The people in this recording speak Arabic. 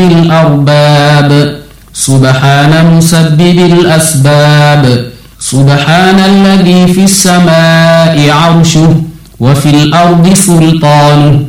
الأرباب سبحان مسبب الأسباب سبحان الذي في السماء عرشه وفي الأرض سلطانه